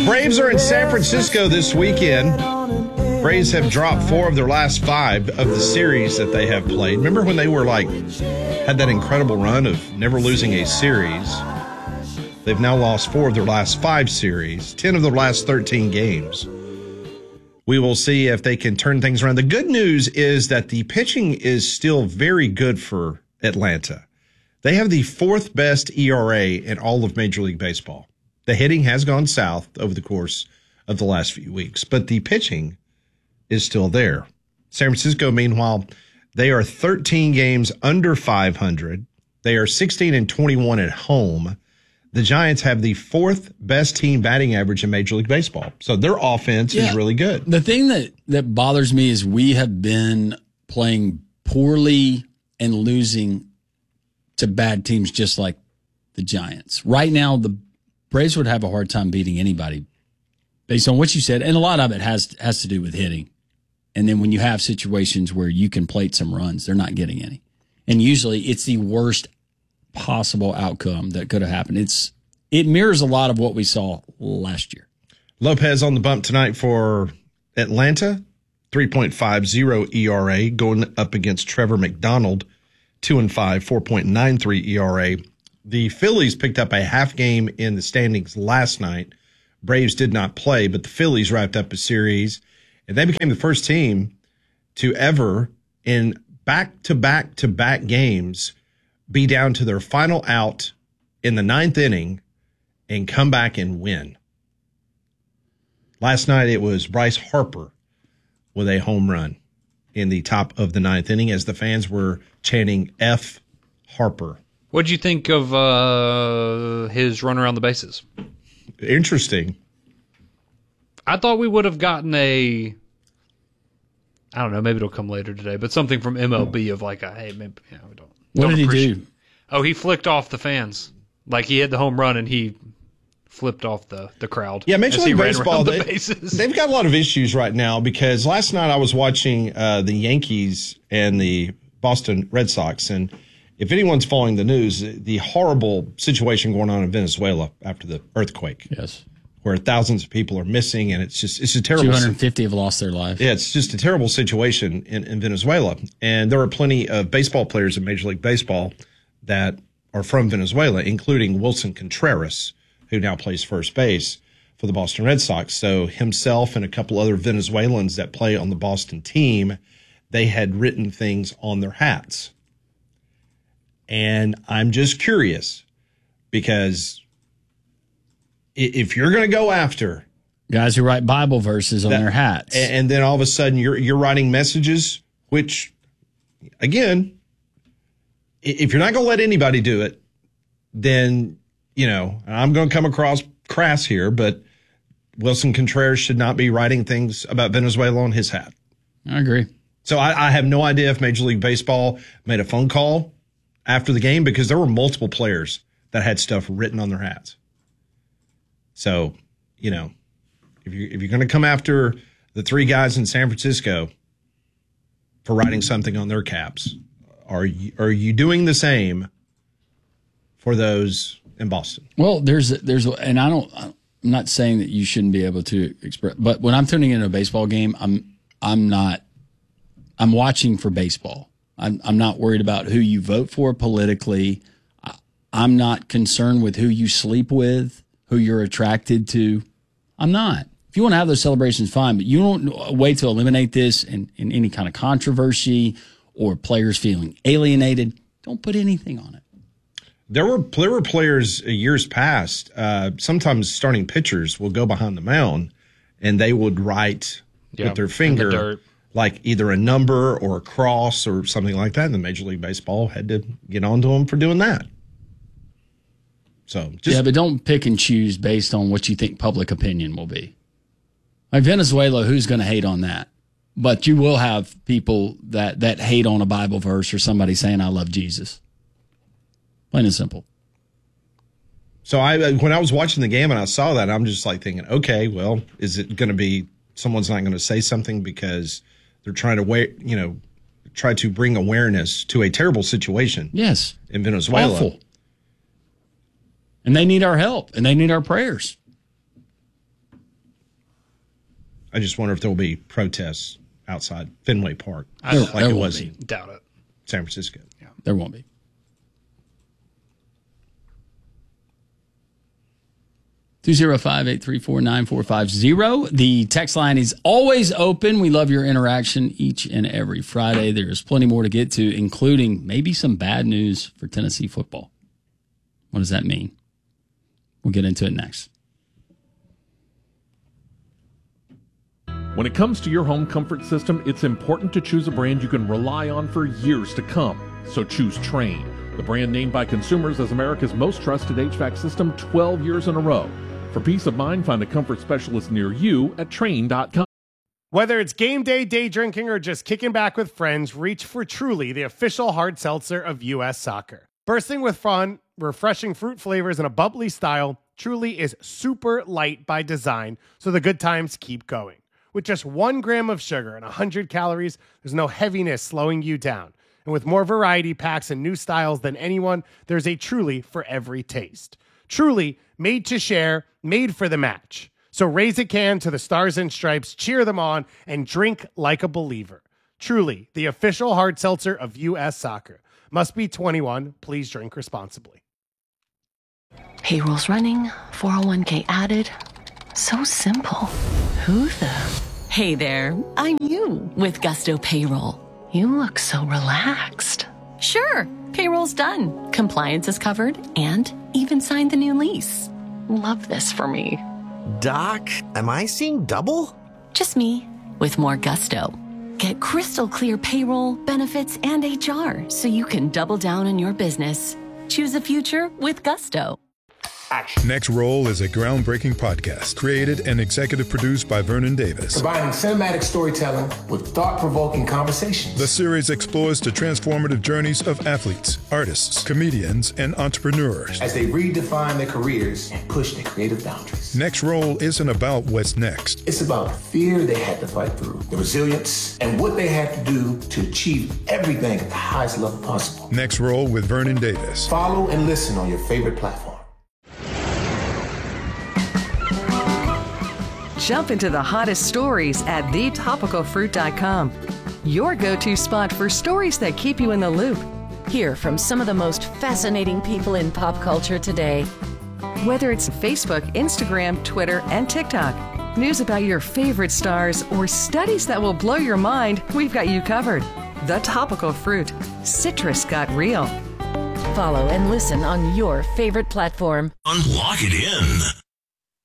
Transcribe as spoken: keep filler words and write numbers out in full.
Braves are in San Francisco this weekend. Braves have dropped four of their last five of the series that they have played. Remember when they were like, had that incredible run of never losing a series? They've now lost four of their last five series, ten of their last thirteen games. We will see if they can turn things around. The good news is that the pitching is still very good for Atlanta. They have the fourth best E R A in all of Major League Baseball. The hitting has gone south over the course of the last few weeks, but the pitching is still there. San Francisco, meanwhile, they are thirteen games under five hundred. They are sixteen and twenty-one at home. The Giants have the fourth best team batting average in Major League Baseball. So their offense yeah, is really good. The thing that, that bothers me is we have been playing poorly and losing to bad teams just like the Giants. Right now, the Braves would have a hard time beating anybody based on what you said. And a lot of it has has to do with hitting. And then when you have situations where you can plate some runs, they're not getting any. And usually it's the worst possible outcome that could have happened. It's it mirrors a lot of what we saw last year. Lopez on the bump tonight for Atlanta, three point five oh E R A, going up against Trevor McDonald, two and five, four point nine three E R A. The Phillies picked up a half game in the standings last night. Braves did not play, but the Phillies wrapped up a series, and they became the first team to ever, in back-to-back-to-back games, be down to their final out in the ninth inning and come back and win. Last night it was Bryce Harper with a home run in the top of the ninth inning as the fans were chanting F Harper. What did you think of uh, his run around the bases? Interesting. I thought we would have gotten a, I don't know, maybe it'll come later today, but something from M L B of like, a, hey, maybe, you know, we don't. What did he do? Oh, he flicked off the fans. Like he hit the home run and he flipped off the, the crowd. Yeah, Major League Baseball, the they, they've got a lot of issues right now because last night I was watching uh, the Yankees and the Boston Red Sox. And if anyone's following the news, the horrible situation going on in Venezuela after the earthquake. Yes. Where thousands of people are missing, and it's just it's a terrible. two hundred fifty have lost their lives. Yeah, it's just a terrible situation in, in Venezuela, and there are plenty of baseball players in Major League Baseball that are from Venezuela, including Wilson Contreras, who now plays first base for the Boston Red Sox. So himself and a couple other Venezuelans that play on the Boston team, they had written things on their hats, and I'm just curious because if you're going to go after guys who write Bible verses on that, their hats, and, and then all of a sudden you're you're writing messages, which, again, if you're not going to let anybody do it, then, you know, I'm going to come across crass here, but Wilson Contreras should not be writing things about Venezuela on his hat. I agree. So I, I have no idea if Major League Baseball made a phone call after the game because there were multiple players that had stuff written on their hats. So, you know, if you if you're going to come after the three guys in San Francisco for writing something on their caps, are you are you doing the same for those in Boston? Well, there's there's and I don't I'm not saying that you shouldn't be able to express, but when I'm tuning into a baseball game, I'm I'm not I'm watching for baseball. I'm I'm not worried about who you vote for politically. I, I'm not concerned with who you sleep with, who you're attracted to. I'm not. If you want to have those celebrations, fine, but you don't wait to eliminate this in, in any kind of controversy or players feeling alienated. Don't put anything on it. There were there were players years past, uh, sometimes starting pitchers will go behind the mound and they would write yeah, with their finger the like either a number or a cross or something like that. And the Major League Baseball had to get onto them for doing that. So just, yeah, but don't pick and choose based on what you think public opinion will be. Like Venezuela, who's going to hate on that? But you will have people that, that hate on a Bible verse or somebody saying, I love Jesus. Plain and simple. So I, when I was watching the game and I saw that, I'm just like thinking, okay, well, is it going to be someone's not going to say something because they're trying to wait, you know, try to bring awareness to a terrible situation? Yes. In Venezuela. Awful. And they need our help, and they need our prayers. I just wonder if there will be protests outside Fenway Park, I like there it will was be. in Doubt it. San Francisco. Yeah. There won't be. two oh five, eight three four, nine four five zero. The text line is always open. We love your interaction each and every Friday. There's plenty more to get to, including maybe some bad news for Tennessee football. What does that mean? We'll get into it next. When it comes to your home comfort system, it's important to choose a brand you can rely on for years to come. So choose Trane, the brand named by consumers as America's most trusted H V A C system twelve years in a row. For peace of mind, find a comfort specialist near you at Trane dot com. Whether it's game day, day drinking, or just kicking back with friends, reach for Truly, the official hard seltzer of U S Soccer. Bursting with fun, refreshing fruit flavors, and a bubbly style, Truly is super light by design, so the good times keep going. With just one gram of sugar and one hundred calories, there's no heaviness slowing you down. And with more variety packs and new styles than anyone, there's a Truly for every taste. Truly, made to share, made for the match. So raise a can to the Stars and Stripes, cheer them on, and drink like a believer. Truly, the official hard seltzer of U S Soccer. Must be twenty-one. Please drink responsibly. Payroll's running, four oh one k added. So simple. Who the? Hey there, I'm you with Gusto Payroll. You look so relaxed. Sure, payroll's done. Compliance is covered and even signed the new lease. Love this for me. Doc, am I seeing double? Just me with more gusto. Get crystal clear payroll, benefits, and H R so you can double down on your business. Choose a future with Gusto. Next Roll is a groundbreaking podcast created and executive produced by Vernon Davis. Combining cinematic storytelling with thought-provoking conversations. The series explores the transformative journeys of athletes, artists, comedians, and entrepreneurs as they redefine their careers and push their creative boundaries. Next Roll isn't about what's next. It's about the fear they had to fight through, the resilience, and what they had to do to achieve everything at the highest level possible. Next Roll with Vernon Davis. Follow and listen on your favorite platform. Jump into the hottest stories at the topical fruit dot com. Your go-to spot for stories that keep you in the loop. Hear from some of the most fascinating people in pop culture today. Whether it's Facebook, Instagram, Twitter, and TikTok, news about your favorite stars, or studies that will blow your mind, we've got you covered. The Topical Fruit. Citrus got real. Follow and listen on your favorite platform. Unlock it in.